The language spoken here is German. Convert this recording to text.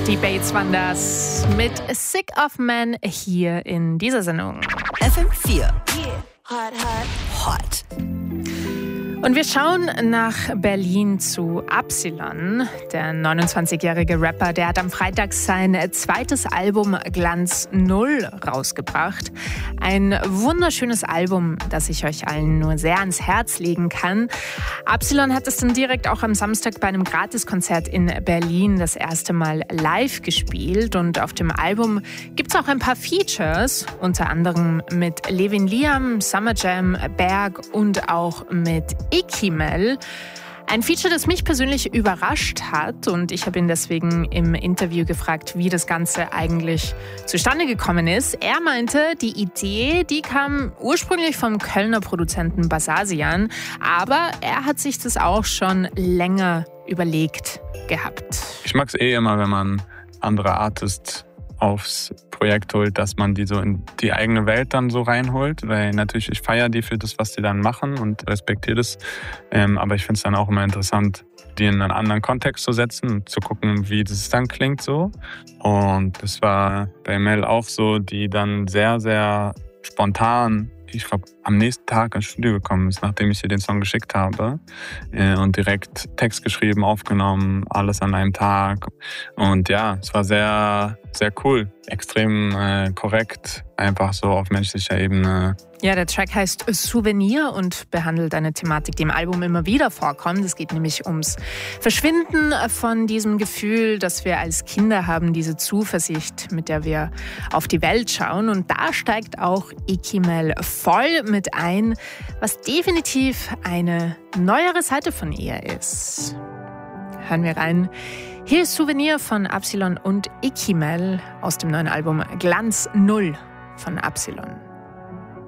Die Bates waren das mit Sick of Man hier in dieser Sendung. FM4. Hot. Und wir schauen nach Berlin zu Absilon. Der 29-jährige Rapper, der hat am Freitag sein zweites Album Glanz 0 rausgebracht. Ein wunderschönes Album, das ich euch allen nur sehr ans Herz legen kann. Absilon hat es dann direkt auch am Samstag bei einem Gratiskonzert in Berlin das erste Mal live gespielt. Und auf dem Album gibt es auch ein paar Features, unter anderem mit Levin Liam, Summer Jam, Berg und auch mit Ikimel. Ein Feature, das mich persönlich überrascht hat, und ich habe ihn deswegen im Interview gefragt, wie das Ganze eigentlich zustande gekommen ist. Er meinte, die Idee, die kam ursprünglich vom Kölner Produzenten Basasian, aber er hat sich das auch schon länger überlegt gehabt. Ich mag es immer, wenn man andere Artists aufs Projekt holt, dass man die so in die eigene Welt dann so reinholt, weil natürlich ich feiere die für das, was die dann machen und respektiere das, aber ich finde es dann auch immer interessant, die in einen anderen Kontext zu setzen und zu gucken, wie das dann klingt so. Und das war bei Mel auch so, die dann sehr, sehr spontan, ich glaube, am nächsten Tag ins Studio gekommen ist, nachdem ich ihr den Song geschickt habe, und direkt Text geschrieben, aufgenommen, alles an einem Tag. Und ja, es war sehr, sehr cool, extrem korrekt, einfach so auf menschlicher Ebene. Ja, der Track heißt Souvenir und behandelt eine Thematik, die im Album immer wieder vorkommt. Es geht nämlich ums Verschwinden von diesem Gefühl, das wir als Kinder haben, diese Zuversicht, mit der wir auf die Welt schauen. Und da steigt auch Ikimel voll mit ein, was definitiv eine neuere Seite von ihr ist. Hören wir rein. Hier ist Souvenir von Absilon und Ikimel aus dem neuen Album Glanz 0 von Absilon.